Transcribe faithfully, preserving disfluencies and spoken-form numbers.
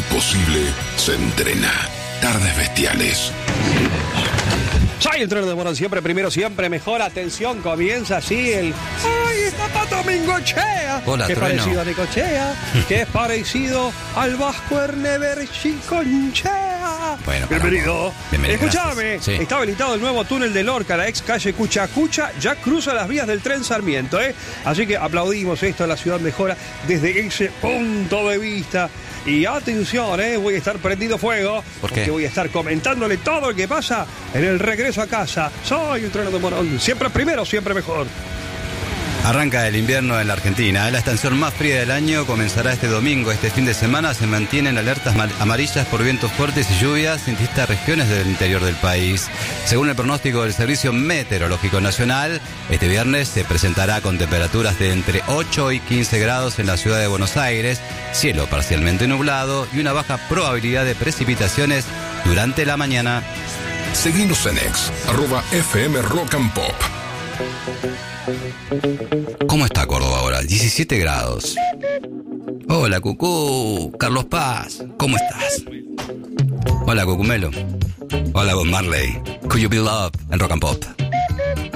imposible se entrena. Tardes Bestiales. Soy el Trono de Morón, siempre primero, siempre mejor. Atención, comienza así el... ¡Ay, está Pato Mingochea! Hola, que es Trueno. parecido a Necochea, que es parecido al Vasco Erneber Chiconchea. Bueno, bienvenido. Bienvenido. Escuchame, Sí. está habilitado el nuevo túnel de Lorca, la ex calle Cuchacucha, ya cruza las vías del tren Sarmiento, ¿eh? Así que aplaudimos esto, la ciudad mejora desde ese punto de vista. Y atención, ¿eh? Voy a estar prendido fuego. ¿Por qué? Porque voy a estar comentándole todo lo que pasa en el regreso a casa. Soy un Trono de Morón. Siempre primero, siempre mejor. Arranca el invierno en la Argentina. La estación más fría del año comenzará este domingo. Este fin de semana se mantienen alertas amarillas por vientos fuertes y lluvias en distintas regiones del interior del país. Según el pronóstico del Servicio Meteorológico Nacional, este viernes se presentará con temperaturas de entre ocho y quince grados en la ciudad de Buenos Aires, cielo parcialmente nublado y una baja probabilidad de precipitaciones durante la mañana. Seguimos en X, arroba F M Rock and Pop. ¿Cómo está Córdoba ahora? diecisiete grados. Hola, Cucú. Carlos Paz. ¿Cómo estás? Hola, Cucumelo. Hola, Bob Marley. Could You Be Loved en Rock and Pop.